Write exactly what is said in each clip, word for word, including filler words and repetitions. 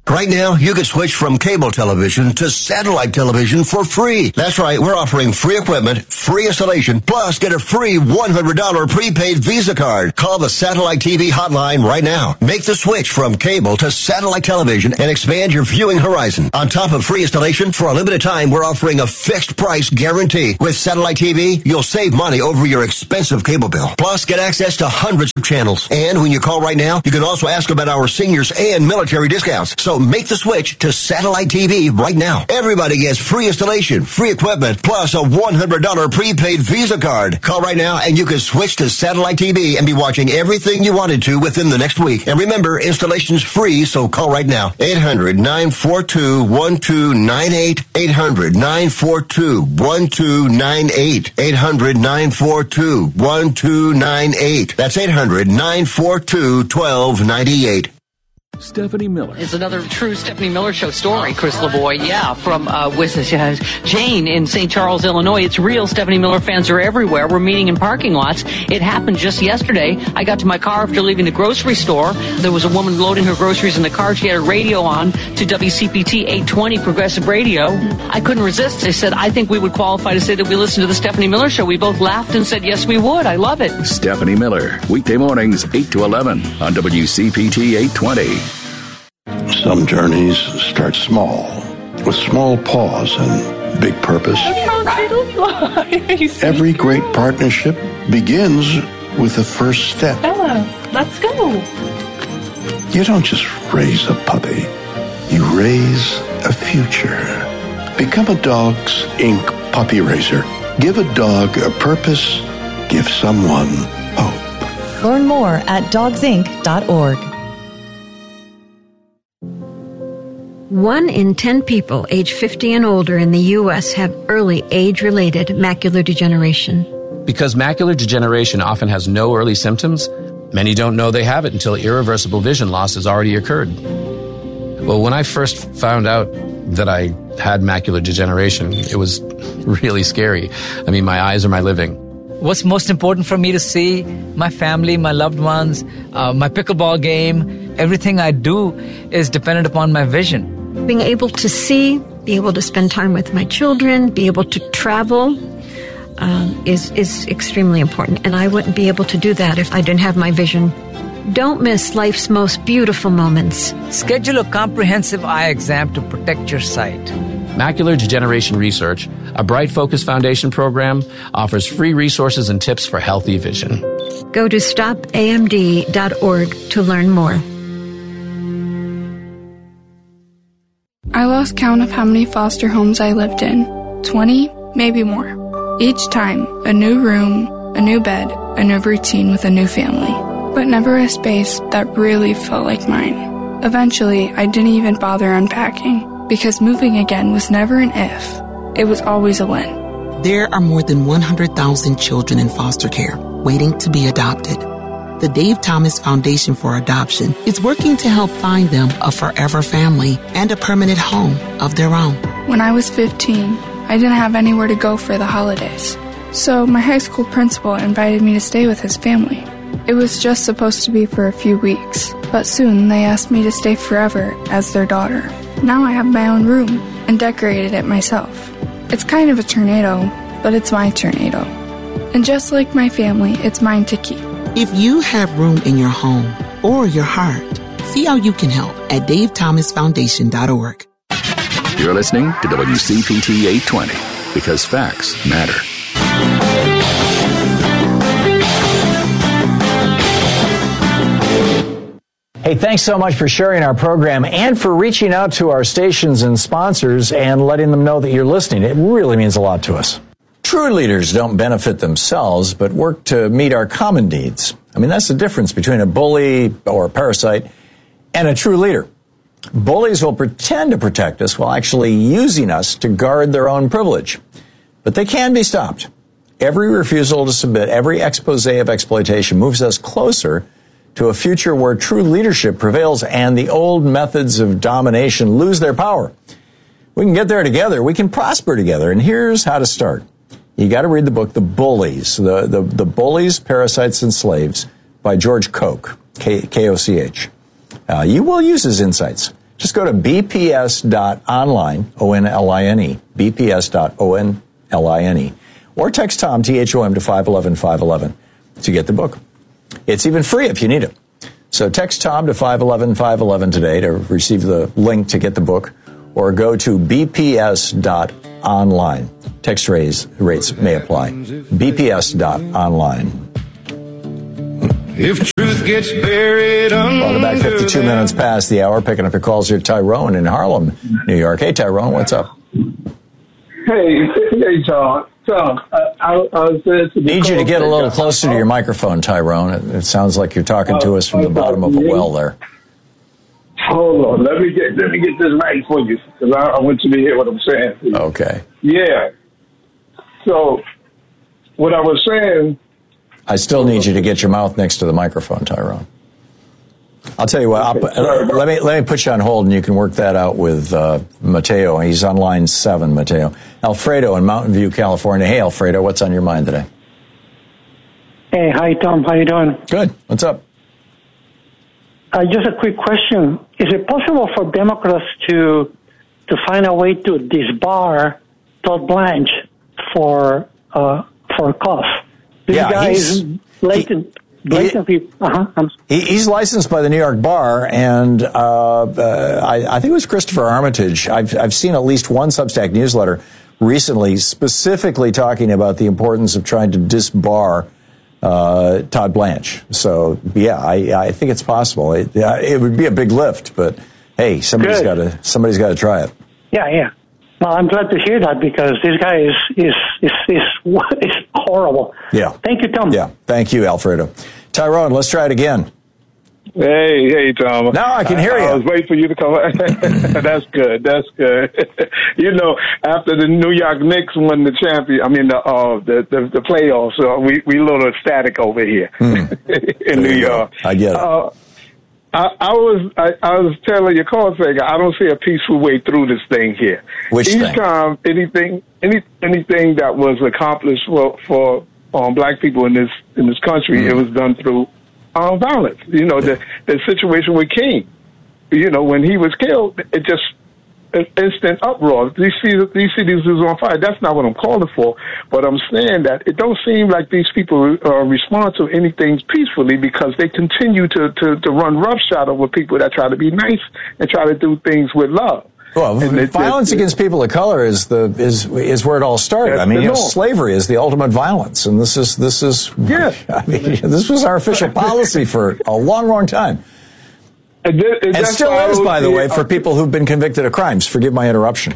Right now, you can switch from cable television to satellite television for free. That's right, we're offering free equipment, free installation, plus get a free one hundred dollars prepaid Visa card. Call the Satellite T V hotline right now. Make the switch from cable to satellite television and expand your viewing horizon. On top of free installation, for a limited time, we're offering a fixed price guarantee. With Satellite T V, you'll save money over your expensive cable bill. Plus, get access to hundreds of channels. And when you call right now, you can also ask about our seniors and military discounts. So make the switch to Satellite T V right now. Everybody gets free installation, free equipment, plus a one hundred dollars prepaid Visa card. Call right now and you can switch to Satellite T V and be watching everything you wanted to within the next week. And remember, installation's free, so call right now. eight hundred, nine four two, one two nine eight. eight hundred, nine four two, one two nine eight. eight hundred, nine four two, one two nine eight. That's eight hundred, nine four two, one two nine eight. Stephanie Miller. It's another true Stephanie Miller Show story, Chris LaVoy. Yeah, from uh, with uh, Jane in Saint Charles, Illinois. It's real. Stephanie Miller fans are everywhere. We're meeting in parking lots. It happened just yesterday. I got to my car after leaving the grocery store. There was a woman loading her groceries in the car. She had a radio on to W C P T eight twenty Progressive Radio. I couldn't resist. I said, I think we would qualify to say that we listen to the Stephanie Miller Show. We both laughed and said, yes, we would. I love it. Stephanie Miller, weekday mornings, eight to eleven on W C P T eight twenty. Some journeys start small, with small pause and big purpose. Every great partnership begins with a first step. Bella, let's go. You don't just raise a puppy, you raise a future. Become a Dogs Incorporated puppy raiser. Give a dog a purpose, give someone hope. Learn more at dogs inc dot org. One in ten people age fifty and older in the U S have early age-related macular degeneration. Because macular degeneration often has no early symptoms, many don't know they have it until irreversible vision loss has already occurred. Well, when I first found out that I had macular degeneration, it was really scary. I mean, my eyes are my living. What's most important for me to see? My family, my loved ones, uh, my pickleball game. Everything I do is dependent upon my vision. Being able to see, be able to spend time with my children, be able to travel um, is, is extremely important. And I wouldn't be able to do that if I didn't have my vision. Don't miss life's most beautiful moments. Schedule a comprehensive eye exam to protect your sight. Macular Degeneration Research, a Bright Focus Foundation program, offers free resources and tips for healthy vision. Go to stop A M D dot org to learn more. I lost count of how many foster homes I lived in. twenty, maybe more. Each time, a new room, a new bed, a new routine with a new family. But never a space that really felt like mine. Eventually, I didn't even bother unpacking, because moving again was never an if. It was always a when. There are more than one hundred thousand children in foster care waiting to be adopted. The Dave Thomas Foundation for Adoption is working to help find them a forever family and a permanent home of their own. When I was fifteen, I didn't have anywhere to go for the holidays. So my high school principal invited me to stay with his family. It was just supposed to be for a few weeks, but soon they asked me to stay forever as their daughter. Now I have my own room and decorated it myself. It's kind of a tornado, but it's my tornado. And just like my family, it's mine to keep. If you have room in your home or your heart, see how you can help at dave thomas foundation dot org. You're listening to W C P T eight twenty, because facts matter. Hey, thanks so much for sharing our program and for reaching out to our stations and sponsors and letting them know that you're listening. It really means a lot to us. True leaders don't benefit themselves, but work to meet our common needs. I mean, that's the difference between a bully or a parasite and a true leader. Bullies will pretend to protect us while actually using us to guard their own privilege. But they can be stopped. Every refusal to submit, every expose of exploitation moves us closer to a future where true leadership prevails and the old methods of domination lose their power. We can get there together. We can prosper together. And here's how to start. You got to read the book, The Bullies, the, the, the Bullies, Parasites, and Slaves by George Koch, K O C H. Uh, you will use his insights Just go to b p s dot online, O N L I N E, b p s dot O N L I N E, or text Tom, T H O M, to five one one, five one one to get the book. It's even free if you need it. So text Tom to five one one, five one one today to receive the link to get the book, or go to b p s dot online. Text raise, rates may apply. b p s dot online. If truth gets buried under Welcome back, fifty-two minutes past the hour. Picking up your calls here, Tyrone in Harlem, New York. Hey, Tyrone, what's up? Hey, hey, Tom. Tom, I, I, I was there to Need you to get a little closer to your microphone, Tyrone. It, it sounds like you're talking to us from the bottom of a well there. Hold on, let me get let me get this right for you, because I, I want you to hear what I'm saying. Okay. Yeah. So, what I was saying. I still need you to get your mouth next to the microphone, Tyrone. I'll tell you what. I'll, uh, let me let me put you on hold, and you can work that out with uh, Mateo. He's on line seven, Mateo. Alfredo in Mountain View, California. Hey, Alfredo, what's on your mind today? Hey, hi, Tom. How you doing? Good. What's up? Uh, just a quick question. Is it possible for Democrats to to find a way to disbar Todd Blanche for uh, for a cause? This yeah, guy is blatant. Blatantly, uh-huh. He, he's licensed by the New York Bar, and uh, uh, I, I think it was Christopher Armitage. I've, I've seen at least one Substack newsletter recently specifically talking about the importance of trying to disbar uh, Todd Blanche. So, yeah, I, I think it's possible. It, it would be a big lift, but hey, somebody's got to somebody's got to try it. Yeah, yeah. Well, I'm glad to hear that, because this guy is is is is, is horrible. Yeah. Thank you, Tom. Yeah. Thank you, Alfredo. Tyrone, let's try it again. Hey, hey, Tom. Now I can hear I, you. I was waiting for you to come. That's good. That's good. You know, after the New York Knicks won the champion, I mean the uh, the, the the playoffs, uh, we we a little ecstatic over here mm. in New York. I get it. Uh, I, I was I, I was telling your call saying I don't see a peaceful way through this thing here. Which Each thing? time anything any anything that was accomplished for for um, black people in this in this country, mm. it was done through um, violence. You know, the the situation with King. You know, when he was killed, it just an instant uproar. These cities, these cities was on fire. That's not what I'm calling for. But I'm saying that it don't seem like these people uh, respond to anything peacefully, because they continue to, to, to run roughshod over people that try to be nice and try to do things with love. Well, and it, violence it, against people of color is the is is where it all started. I mean, you know, slavery is the ultimate violence, and this is this is yeah. I mean, this was our official policy for a long, long time. And, th- and it still is, by the way, for people who've been convicted of crimes. Forgive my interruption.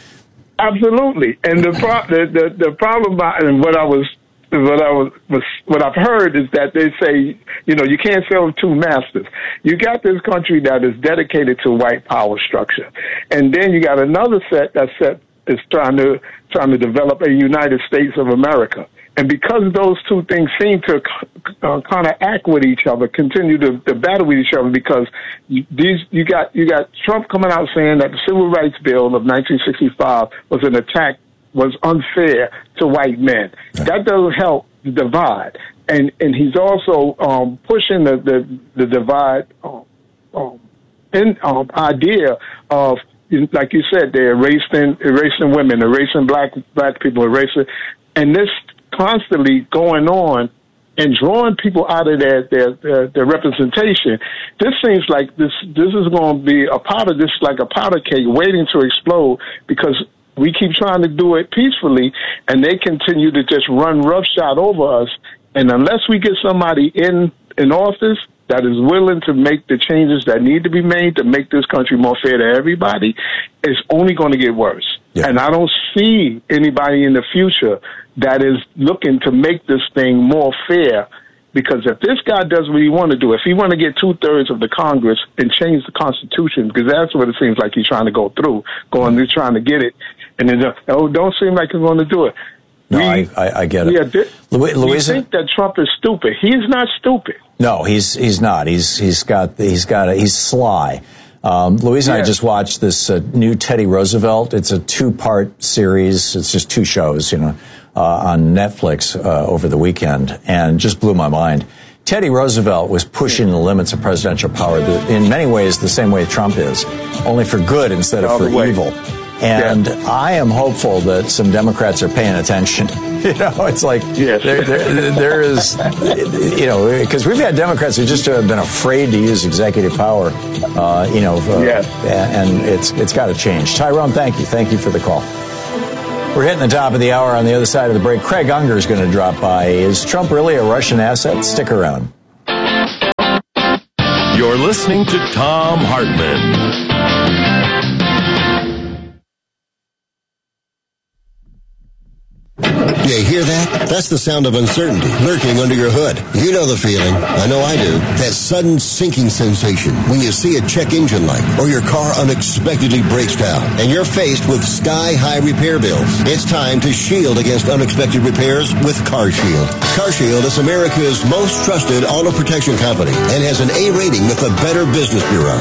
Absolutely, and the pro- the, the the problem about and what I was what I was, was what I've heard is that they say, you know, you can't serve two masters. You got this country that is dedicated to white power structure, and then you got another set that set is trying to trying to develop a United States of America. And because those two things seem to uh, kind of act with each other, continue to, to battle with each other, because these you got you got Trump coming out saying that the Civil Rights Bill of nineteen sixty-five was an attack, was unfair to white men. That doesn't help the divide, and and he's also um, pushing the the, the divide um, um, in, um, idea of, like you said, they're erasing erasing women, erasing black black people, erasing, and this constantly going on and drawing people out of their, their, their, their representation. This seems like this this is going to be a powder, this is like a powder cake waiting to explode, because we keep trying to do it peacefully, and they continue to just run roughshod over us. And unless we get somebody in, in office that is willing to make the changes that need to be made to make this country more fair to everybody, it's only going to get worse. Yeah. And I don't see anybody in the future that is looking to make this thing more fair, because if this guy does what he want to do, if he want to get two-thirds of the Congress and change the Constitution, because that's what it seems like he's trying to go through, going through trying to get it, and then, oh, don't seem like he's going to do it. No, we, I, I, I get it. Yeah, th- Louis, Louisa? We think that Trump is stupid. He's not stupid. No, he's he's not. He's he's got he's got a, he's sly. Um, Louise and yeah. I just watched this uh, new Teddy Roosevelt. It's a two-part series. It's just two shows, you know, uh, on Netflix uh, over the weekend, and just blew my mind. Teddy Roosevelt was pushing the limits of presidential power in many ways the same way Trump is, only for good instead of for evil. And yeah. I am hopeful that some Democrats are paying attention. You know, it's like yes. there, there, there is, you know, because we've had Democrats who just have been afraid to use executive power, uh, you know, uh, yes. and it's it's got to change. Tyrone, thank you. Thank you for the call. We're hitting the top of the hour. On the other side of the break, Craig Unger is going to drop by. Is Trump really a Russian asset? Stick around. You're listening to Thom Hartmann. You hear that? That's the sound of uncertainty lurking under your hood. You know the feeling. I know I do. That sudden sinking sensation when you see a check engine light or your car unexpectedly breaks down and you're faced with sky-high repair bills. It's time to shield against unexpected repairs with CarShield. CarShield is America's most trusted auto protection company and has an A rating with the Better Business Bureau.